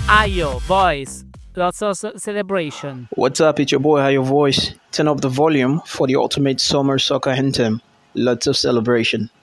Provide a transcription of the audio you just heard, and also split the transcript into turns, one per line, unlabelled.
Ayo, boys, lots of celebration.
What's up? It's your boy, How Your Voice. Turn up the volume for the ultimate summer soccer anthem. Lots of celebration.